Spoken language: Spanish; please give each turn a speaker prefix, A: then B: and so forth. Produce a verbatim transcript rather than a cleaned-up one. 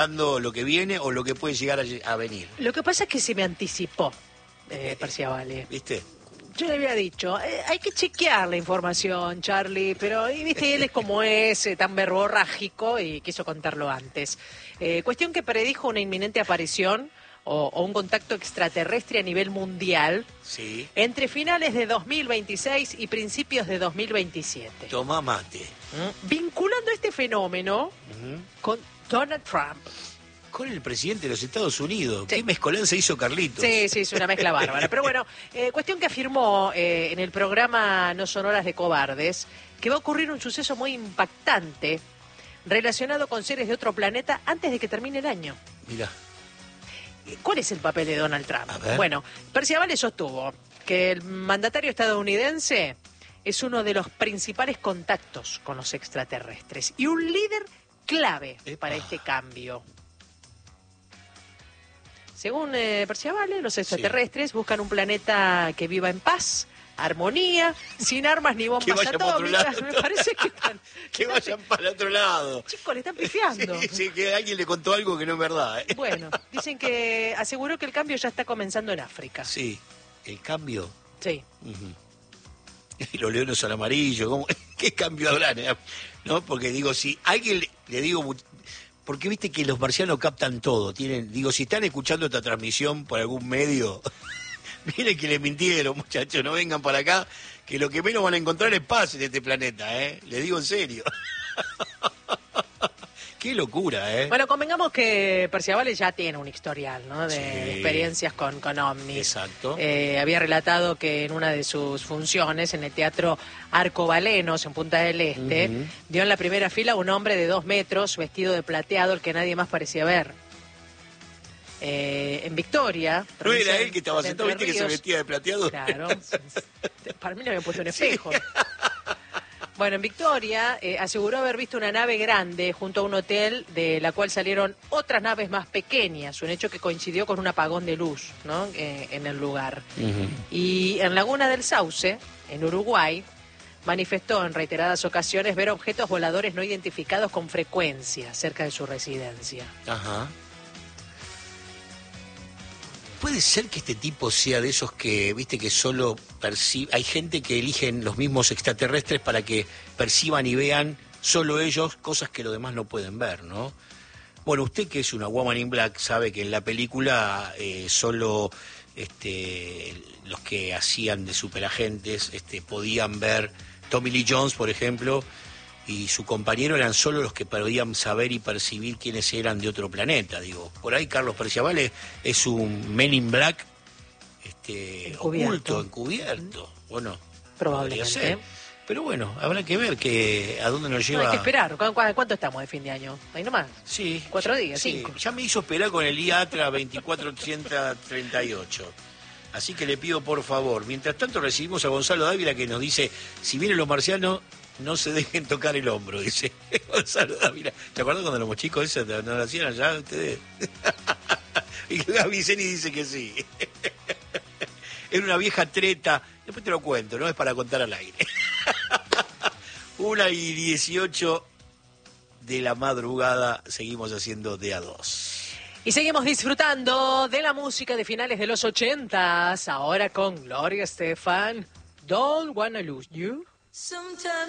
A: lo que viene o lo que puede llegar a, a venir.
B: Lo que pasa es que se me anticipó, eh, Perciavale.
A: ¿Viste?
B: Yo le había dicho, eh, hay que chequear la información, Charlie, pero y, viste, él es como es, eh, tan verborrágico y quiso contarlo antes. Eh, cuestión que predijo una inminente aparición o, o un contacto extraterrestre a nivel mundial
A: sí.
B: entre finales de dos mil veintiséis y principios de dos mil veintisiete.
A: Tomá mate.
B: ¿Mm? Vinculando este fenómeno uh-huh. con Donald Trump.
A: Con el presidente de los Estados Unidos.
B: Sí.
A: ¿Qué mezcolanza hizo Carlitos?
B: Sí, sí, es una mezcla bárbara. Pero bueno, eh, cuestión que afirmó eh, en el programa No Son Horas de Cobardes que va a ocurrir un suceso muy impactante relacionado con seres de otro planeta antes de que termine el año.
A: Mirá.
B: ¿Cuál es el papel de Donald Trump?
A: A ver.
B: Bueno, Perciavale sostuvo que el mandatario estadounidense es uno de los principales contactos con los extraterrestres y un líder clave Epa. para este cambio. Según eh, Perciavale, los extraterrestres sí. buscan un planeta que viva en paz, armonía, sin armas ni bombas
A: que
B: atómicas. Me parece que están,
A: que vayan para el otro lado.
B: Chicos, le están pifiando.
A: Sí, sí, que alguien le contó algo que no es verdad. ¿eh?
B: Bueno, dicen que aseguró que el cambio ya está comenzando en África.
A: Sí, el cambio.
B: Sí.
A: Uh-huh. Y los leones son amarillos. ¿Cómo? ¿Qué cambio habrán? ¿No? Porque digo, si alguien le, le digo... Porque viste que los marcianos captan todo. Tienen, digo, si están escuchando esta transmisión por algún medio, miren que les mintieron, muchachos, no vengan para acá, que lo que menos van a encontrar es paz en este planeta, ¿eh? Les digo en serio. Qué locura, ¿eh?
B: Bueno, convengamos que Perciavale ya tiene un historial, ¿no? De,
A: sí.
B: de experiencias con, con ovnis.
A: Exacto.
B: Eh, había relatado que en una de sus funciones, en el Teatro Arcobalenos, en Punta del Este, uh-huh. vio en la primera fila un hombre de dos metros, vestido de plateado, el que nadie más parecía ver. Eh, en Victoria...
A: ¿No era él que estaba sentado, viste, que se vestía de plateado?
B: Claro. Para mí le habían puesto un espejo.
A: Sí.
B: Bueno, en Victoria eh, aseguró haber visto una nave grande junto a un hotel de la cual salieron otras naves más pequeñas, un hecho que coincidió con un apagón de luz, ¿no? eh, en el lugar. Uh-huh. Y en Laguna del Sauce, en Uruguay, manifestó en reiteradas ocasiones ver objetos voladores no identificados con frecuencia cerca de su residencia.
A: Ajá. ¿Puede ser que este tipo sea de esos que, viste, que solo percibe... Hay gente que eligen los mismos extraterrestres para que perciban y vean solo ellos cosas que los demás no pueden ver, ¿no? Bueno, usted que es una Woman in Black sabe que en la película eh, solo este, los que hacían de superagentes este, podían ver... Tommy Lee Jones, por ejemplo, y su compañero eran solo los que podían saber y percibir quiénes eran de otro planeta, digo. Por ahí Carlos Perciavale es un Men in Black este,
B: encubierto.
A: oculto, encubierto. Bueno,
B: probablemente.
A: Ser. Pero bueno, habrá que ver que a dónde nos lleva.
B: No, hay que esperar. ¿Cu- cu- ¿Cuánto estamos de fin de año? ¿Ahí nomás?
A: Sí.
B: ¿Cuatro días?
A: Sí.
B: ¿Cinco?
A: Ya me hizo esperar con el I A T R A veinticuatro treinta y ocho. Así que le pido por favor, mientras tanto recibimos a Gonzalo Dávila que nos dice, si vienen los marcianos, no se dejen tocar el hombro, dice Gonzalo Dávila. ¿Te acuerdas cuando éramos chicos eso no lo hacían allá ustedes? Y Gaby Zeni dice que sí. Era una vieja treta, después te lo cuento, no es para contar al aire. Una y dieciocho de la madrugada, seguimos haciendo de a dos.
B: Y seguimos disfrutando de la música de finales de los ochentas, ahora con Gloria Estefan, Don't Wanna Lose You.
C: Sometimes